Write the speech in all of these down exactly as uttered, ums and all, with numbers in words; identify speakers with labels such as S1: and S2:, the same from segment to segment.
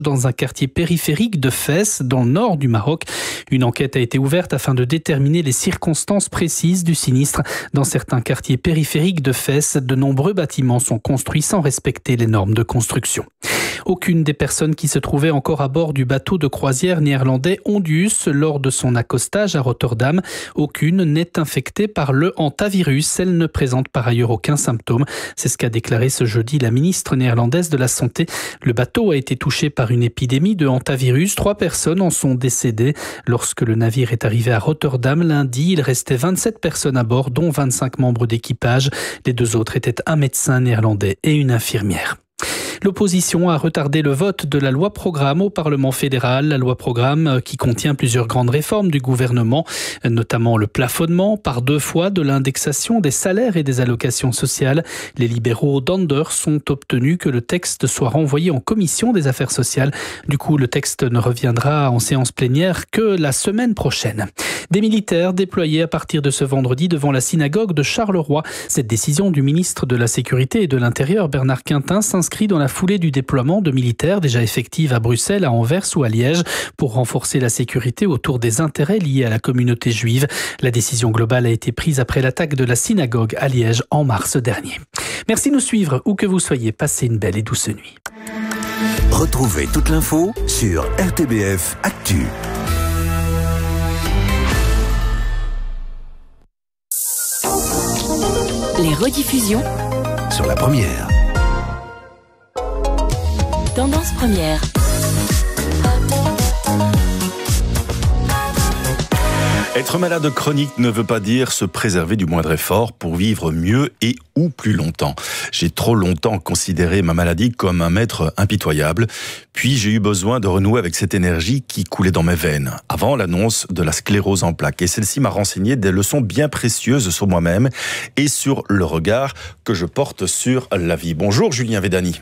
S1: dans un quartier périphérique de Fès, dans le nord du Maroc. Une enquête a été ouverte afin de déterminer les circonstances précises du sinistre. Dans certains quartiers périphériques de Fès, de nombreux bâtiments sont construits sans respecter les normes de construction. Aucune des personnes qui se trouvaient encore à bord du bateau de croisière néerlandais Ondius lors de son accostage à Rotterdam, aucune n'est infectée par le hantavirus. Elle ne présente par ailleurs aucun symptôme. C'est ce qu'a déclaré ce jeudi la ministre néerlandaise de la Santé. Le bateau a été touché par une épidémie de hantavirus. Trois personnes en sont décédées. Lorsque le navire est arrivé à Rotterdam lundi, il restait vingt-sept personnes à bord, dont vingt-cinq membres d'équipage. Les deux autres étaient un médecin néerlandais et une infirmière. L'opposition a retardé le vote de la loi programme au Parlement fédéral. La loi programme qui contient plusieurs grandes réformes du gouvernement, notamment le plafonnement par deux fois de l'indexation des salaires et des allocations sociales. Les libéraux d'Anders ont obtenu que le texte soit renvoyé en commission des affaires sociales. Du coup, le texte ne reviendra en séance plénière que la semaine prochaine. Des militaires déployés à partir de ce vendredi devant la synagogue de Charleroi. Cette décision du ministre de la Sécurité et de l'Intérieur, Bernard Quintin, s'inscrit dans la foulée du déploiement de militaires déjà effectifs à Bruxelles, à Anvers ou à Liège pour renforcer la sécurité autour des intérêts liés à la communauté juive. La décision globale a été prise après l'attaque de la synagogue à Liège en mars dernier. Merci de nous suivre où que vous soyez. Passez une belle et douce nuit.
S2: Retrouvez toute l'info sur R T B F Actu.
S3: Les rediffusions
S2: Sur la première.
S3: Tendance première.
S4: Être malade chronique ne veut pas dire se préserver du moindre effort pour vivre mieux et ou plus longtemps. J'ai trop longtemps considéré ma maladie comme un maître impitoyable, puis j'ai eu besoin de renouer avec cette énergie qui coulait dans mes veines, avant l'annonce de la sclérose en plaques. Et celle-ci m'a renseigné des leçons bien précieuses sur moi-même et sur le regard que je porte sur la vie. Bonjour Julien Védani.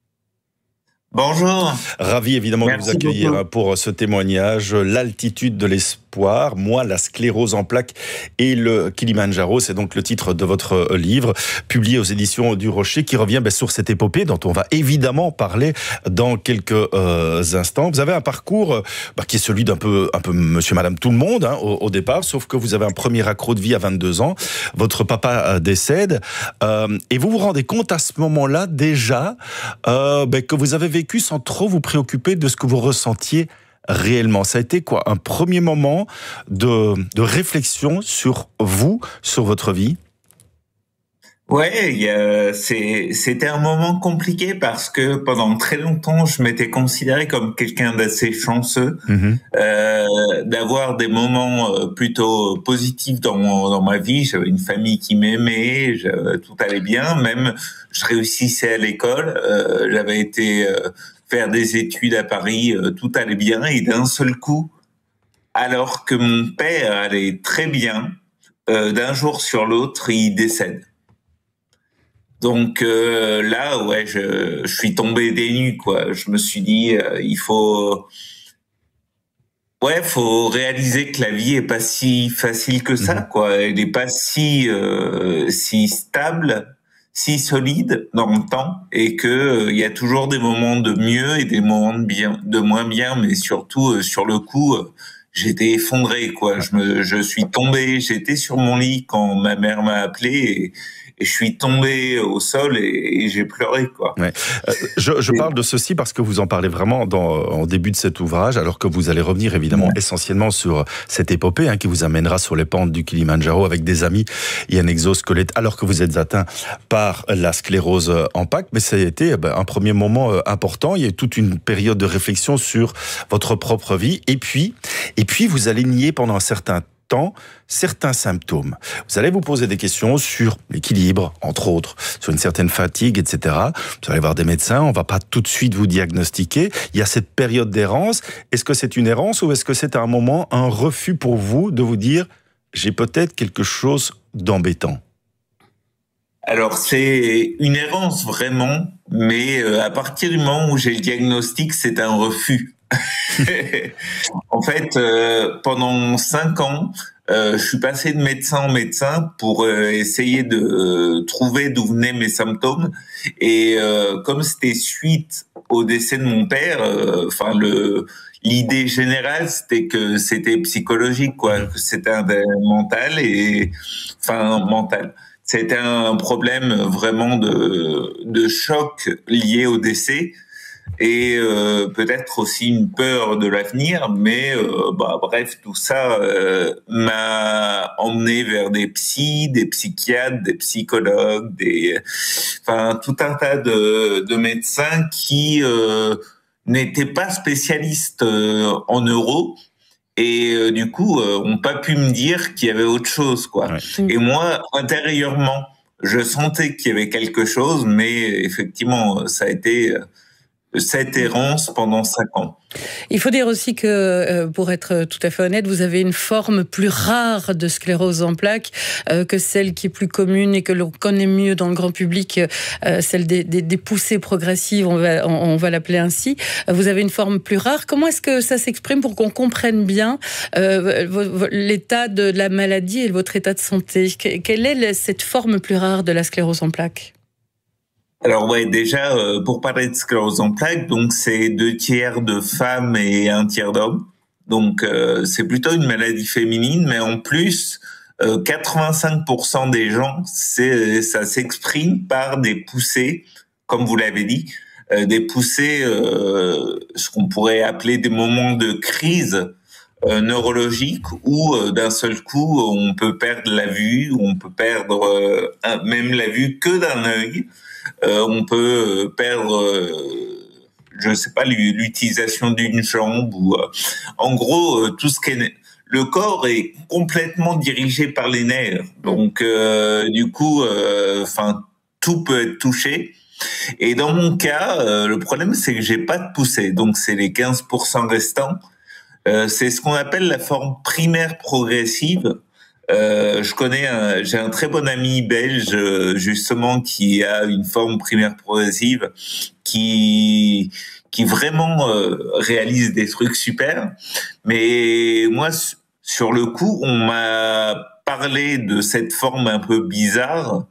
S5: Bonjour.
S4: Ravi évidemment
S5: Merci
S4: de vous accueillir
S5: beaucoup.
S4: pour ce témoignage. L'altitude de l'espoir, moi la sclérose en plaques et le Kilimandjaro, c'est donc le titre de votre livre, publié aux éditions du Rocher, qui revient ben, sur cette épopée dont on va évidemment parler dans quelques euh, instants. Vous avez un parcours bah, qui est celui d'un peu, un peu monsieur, madame, tout le monde hein, au, au départ, sauf que vous avez un premier accroc de vie à vingt-deux ans. Votre papa euh, décède euh, et vous vous rendez compte à ce moment-là déjà euh, ben, que vous avez vécu sans trop vous préoccuper de ce que vous ressentiez réellement. Ça a été quoi? Un premier moment de, de réflexion sur vous, sur votre vie?
S5: Ouais, y a, c'est, c'était un moment compliqué parce que pendant très longtemps, je m'étais considéré comme quelqu'un d'assez chanceux, mmh. euh, d'avoir des moments plutôt positifs dans, mon, dans ma vie. J'avais une famille qui m'aimait, je, tout allait bien, même je réussissais à l'école, euh, j'avais été euh, faire des études à Paris, euh, tout allait bien, et d'un seul coup, alors que mon père allait très bien, euh, d'un jour sur l'autre, il décède. Donc euh, là, ouais, je, je suis tombé des nues, quoi. Je me suis dit, euh, il faut, ouais, faut réaliser que la vie est pas si facile que ça, quoi. Elle est pas si euh, si stable, si solide dans le temps, et que il euh, y a toujours des moments de mieux et des moments de bien, de moins bien, mais surtout euh, sur le coup. Euh, J'étais effondré, quoi. Je me, je suis tombé. J'étais sur mon lit quand ma mère m'a appelé et, et je suis tombé au sol et, et j'ai pleuré, quoi.
S4: Ouais. Euh, je, je parle de ceci parce que vous en parlez vraiment dans, en début de cet ouvrage, alors que vous allez revenir évidemment ouais. essentiellement sur cette épopée hein, qui vous amènera sur les pentes du Kilimandjaro avec des amis et un exosquelette, alors que vous êtes atteint par la sclérose en plaques. Mais ça a été ben, un premier moment important. Il y a eu toute une période de réflexion sur votre propre vie et puis et puis vous allez nier pendant un certain temps certains symptômes. Vous allez vous poser des questions sur l'équilibre, entre autres, sur une certaine fatigue, et cetera. Vous allez voir des médecins, on ne va pas tout de suite vous diagnostiquer. Il y a cette période d'errance. Est-ce que c'est une errance ou est-ce que c'est à un moment un refus pour vous de vous dire « j'ai peut-être quelque chose d'embêtant » ?
S5: Alors c'est une errance vraiment, mais à partir du moment où j'ai le diagnostic, c'est un refus. En fait, euh, pendant cinq ans, euh, je suis passé de médecin en médecin pour euh, essayer de euh, trouver d'où venaient mes symptômes. Et euh, comme c'était suite au décès de mon père, enfin le l'idée générale c'était que c'était psychologique, quoi, que c'était un mental et enfin mental. C'était un problème vraiment de de choc lié au décès. Et euh, peut-être aussi une peur de l'avenir, mais euh, bah, bref, tout ça euh, m'a emmené vers des psys, des psychiatres, des psychologues, des, enfin tout un tas de, de médecins qui euh, n'étaient pas spécialistes euh, en neuro et euh, du coup euh, ont pas pu me dire qu'il y avait autre chose, quoi. Ouais. Et moi, intérieurement, je sentais qu'il y avait quelque chose, mais effectivement, ça a été cette errance pendant cinq ans.
S6: Il faut dire aussi que, euh, pour être tout à fait honnête, vous avez une forme plus rare de sclérose en plaques euh, que celle qui est plus commune et que l'on connaît mieux dans le grand public, euh, celle des, des, des poussées progressives, on va, on, on va l'appeler ainsi. Vous avez une forme plus rare. Comment est-ce que ça s'exprime pour qu'on comprenne bien euh, l'état de la maladie et votre état de santé? Quelle est cette forme plus rare de la sclérose en plaques?
S5: Alors ouais, déjà euh, pour parler de sclérose en plaques, donc c'est deux tiers de femmes et un tiers d'hommes. Donc euh, c'est plutôt une maladie féminine, mais en plus euh, quatre-vingt-cinq pour cent des gens, c'est ça s'exprime par des poussées, comme vous l'avez dit, euh, des poussées, euh, ce qu'on pourrait appeler des moments de crise euh, neurologique où euh, d'un seul coup on peut perdre la vue, on peut perdre euh, un, même la vue que d'un œil. Euh, on peut perdre, euh, je sais pas, l'utilisation d'une jambe ou, euh, en gros, euh, tout ce qui est le corps est complètement dirigé par les nerfs. Donc, euh, du coup, enfin, euh, tout peut être touché. Et dans mon cas, euh, le problème c'est que j'ai pas de poussée. Donc, c'est les quinze pour cent restants. Euh, c'est ce qu'on appelle la forme primaire progressive. Euh, je connais, un, j'ai un très bon ami belge justement qui a une forme primaire progressive, qui qui vraiment euh, réalise des trucs super. Mais moi, sur le coup, on m'a parlé de cette forme un peu bizarre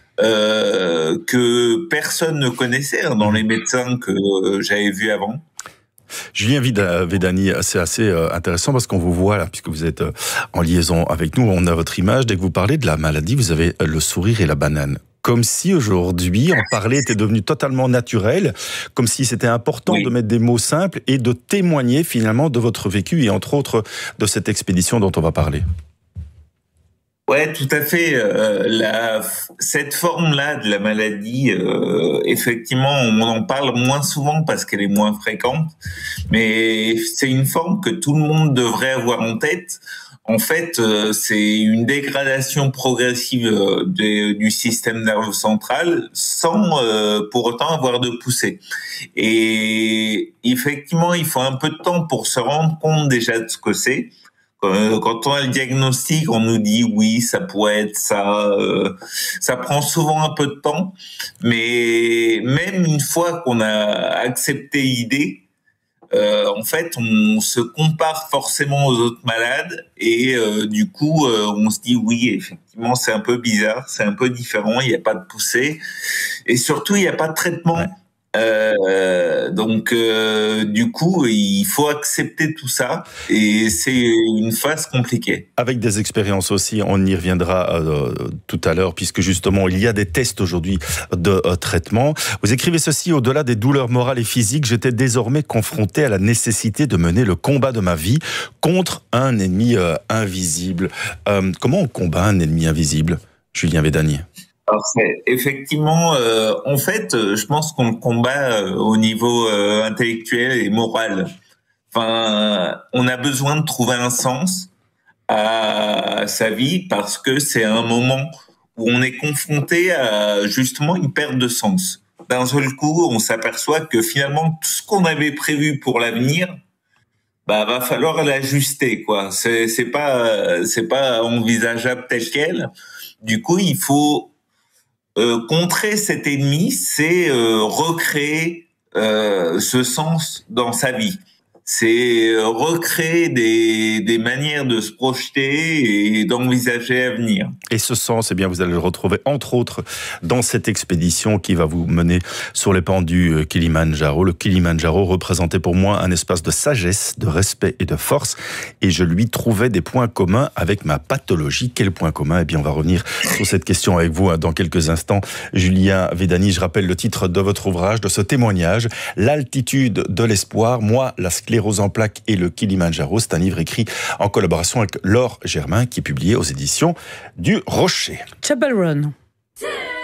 S5: euh, que personne ne connaissait hein, dans les médecins que euh, j'avais vus avant.
S4: Julien Védani, c'est assez intéressant parce qu'on vous voit là, puisque vous êtes en liaison avec nous, on a votre image. Dès que vous parlez de la maladie, vous avez le sourire et la banane. Comme si aujourd'hui, en parler était devenu totalement naturel, comme si c'était important oui. de mettre des mots simples et de témoigner finalement de votre vécu et entre autres de cette expédition dont on va parler.
S5: Ouais, tout à fait. Euh, la, cette forme-là de la maladie, euh, effectivement, on en parle moins souvent parce qu'elle est moins fréquente, mais c'est une forme que tout le monde devrait avoir en tête. En fait, euh, c'est une dégradation progressive de, du système nerveux central sans euh, pour autant avoir de poussée. Et effectivement, il faut un peu de temps pour se rendre compte déjà de ce que c'est. Quand on a le diagnostic, on nous dit oui, ça pourrait être ça. Euh, ça prend souvent un peu de temps, mais même une fois qu'on a accepté l'idée, euh, en fait, on se compare forcément aux autres malades et euh, du coup, euh, on se dit oui, effectivement, c'est un peu bizarre, c'est un peu différent. Il n'y a pas de poussée et surtout, il n'y a pas de traitement. Ouais. Euh, donc euh, du coup il faut accepter tout ça et c'est une phase compliquée.
S4: Avec des expériences aussi, on y reviendra euh, tout à l'heure puisque justement il y a des tests aujourd'hui de euh, traitement. Vous écrivez ceci: au-delà des douleurs morales et physiques, j'étais désormais confronté à la nécessité de mener le combat de ma vie contre un ennemi euh, invisible. Euh, comment on combat un ennemi invisible, Julien Védani?
S5: Alors c'est effectivement, euh, en fait, je pense qu'on le combat euh, au niveau euh, intellectuel et moral. Enfin, on a besoin de trouver un sens à sa vie parce que c'est un moment où on est confronté à justement une perte de sens. D'un seul coup, on s'aperçoit que finalement tout ce qu'on avait prévu pour l'avenir, bah va falloir l'ajuster, quoi. C'est c'est pas c'est pas envisageable tel quel. Du coup, il faut Euh, contrer cet ennemi, c'est euh, recréer euh, ce sens dans sa vie. c'est recréer des, des manières de se projeter et d'envisager l'avenir.
S4: Et ce sens, eh bien, vous allez le retrouver entre autres dans cette expédition qui va vous mener sur les pentes du Kilimandjaro. Le Kilimandjaro représentait pour moi un espace de sagesse, de respect et de force, et je lui trouvais des points communs avec ma pathologie. Quel point commun? Eh bien, on va revenir sur cette question avec vous dans quelques instants. Julien Védani, je rappelle le titre de votre ouvrage, de ce témoignage, L'altitude de l'espoir, moi, la sclérose en plaques et le Kilimandjaro. C'est un livre écrit en collaboration avec Laure Germain qui est publié aux éditions du Rocher.
S6: Jabal Run.